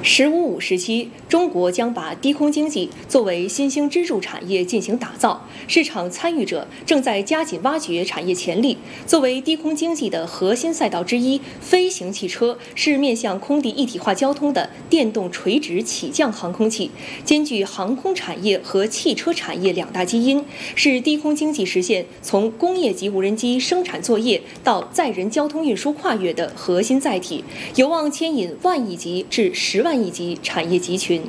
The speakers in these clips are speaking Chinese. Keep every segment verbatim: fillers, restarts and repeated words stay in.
“十五五”时期，中国将把低空经济作为新兴支柱产业进行打造。市场参与者正在加紧挖掘产业潜力。作为低空经济的核心赛道之一，飞行汽车是面向空地一体化交通的电动垂直起降航空器，兼具航空产业和汽车产业两大基因，是低空经济实现从工业级无人机生产作业到载人交通运输跨越的核心载体，有望牵引万亿级至十万亿级产业集群。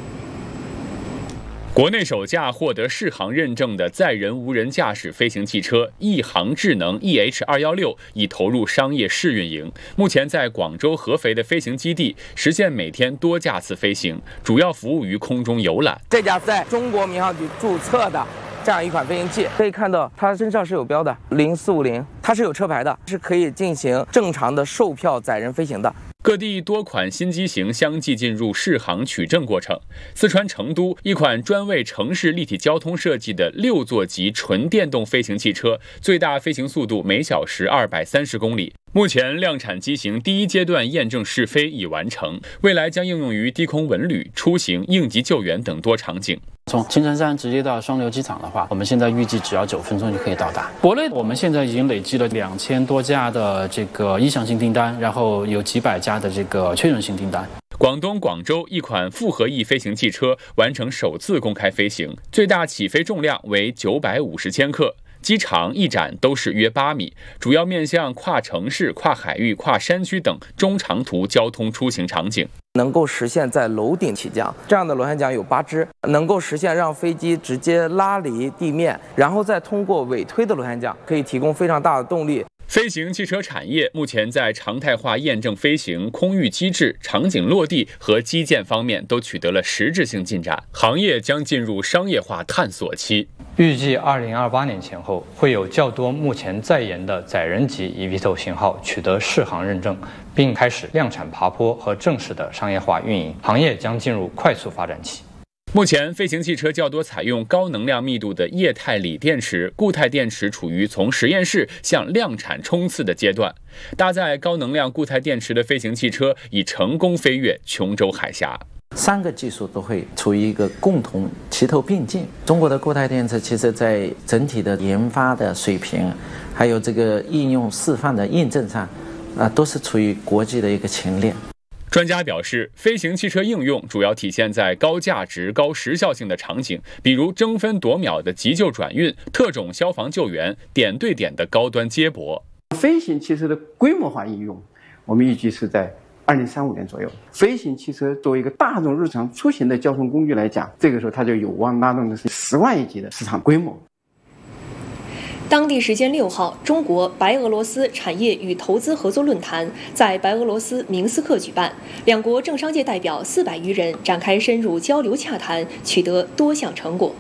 国内首架获得适航认证的载人无人驾驶飞行汽车亿航智能 E H 二一六已投入商业试运营，目前在广州合肥的飞行基地实现每天多架次飞行，主要服务于空中游览。 这架在中国民航局注册的这样一款飞行器，可以看到它身上是有标的零四五零，它是有车牌的，是可以进行正常的售票载人飞行的。 各地多款新机型相继进入试航取证过程。四川成都一款专为城市立体交通设计的六座级纯电动飞行汽车，最大飞行速度每小时二百三十公里。目前量产机型第一阶段验证试飞已完成，未来将应用于低空文旅、出行、应急救援等多场景。 从青城山直接到双流机场的话，我们现在预计只要九分钟就可以到达。国内我们现在已经累积了两千多家的这个意向性订单，然后有几百家的这个确认性订单。 广东广州一款复合翼飞行汽车完成首次公开飞行，最大起飞重量为九百五十千克。机长翼展都是约八米，主要面向跨城市、跨海域、跨山区等中长途交通出行场景。 能够实现在楼顶起降，这样的螺旋桨有八只，能够实现让飞机直接拉离地面，然后再通过尾推的螺旋桨，可以提供非常大的动力。 飞行汽车产业目前在常态化验证飞行、空域机制、场景落地和基建方面都取得了实质性进展，行业将进入商业化探索期。 预计二零二八年前后，会有较多目前在研的载人级 E V T O L 型号取得适航认证，并开始量产爬坡和正式的商业化运营，行业将进入快速发展期。 目前，飞行汽车较多采用高能量密度的液态锂电池，固态电池处于从实验室向量产冲刺的阶段。搭载高能量固态电池的飞行汽车已成功飞越琼州海峡。 三个技术都会处于一个共同齐头并进。中国的固态电池其实在整体的研发的水平，还有这个应用示范的印证上，啊，都是处于国际的一个前列。 专家表示，飞行汽车应用主要体现在高价值、高时效性的场景，比如争分夺秒的急救转运、特种消防救援、点对点的高端接驳。 飞行汽车的规模化应用，我们预计是在二零三五年左右。飞行汽车作为一个大众日常出行的交通工具来讲，这个时候它就有望拉动的是十万亿级的市场规模。 当地时间六号，中国白俄罗斯产业与投资合作论坛在白俄罗斯明斯克举办，两国政商界代表四百余人展开深入交流洽谈，取得多项成果。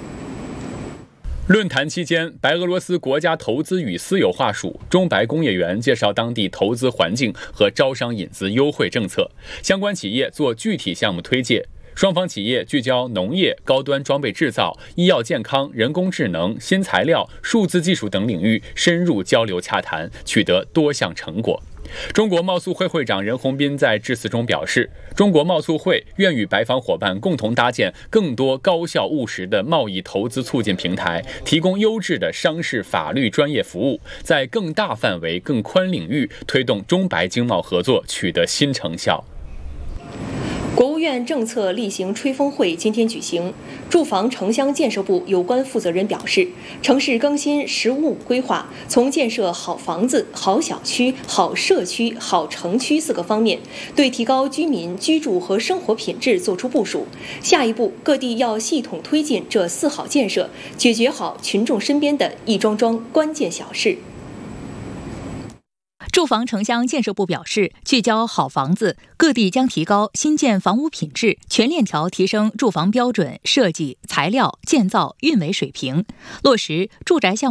论坛期间，白俄罗斯国家投资与私有化署中白工业园介绍当地投资环境和招商引资优惠政策，相关企业做具体项目推介。双方企业聚焦农业、高端装备制造、医药健康、人工智能、新材料、数字技术等领域深入交流洽谈，取得多项成果。中国贸促会会长任洪斌在致辞中表示，中国贸促会愿与白方伙伴共同搭建更多高效务实的贸易投资促进平台，提供优质的商事法律专业服务，在更大范围、更宽领域推动中白经贸合作取得新成效。 国务院政策例行吹风会今天举行，住房城乡建设部有关负责人表示，城市更新“十五五”规划，从建设好房子、好小区、好社区、好城区四个方面，对提高居民居住和生活品质作出部署。下一步，各地要系统推进这四好建设，解决好群众身边的一桩桩关键小事。 住房城乡建设部表示，聚焦好房子，各地将提高新建房屋品质，全链条提升住房标准、设计、材料、建造、运维水平，落实住宅项目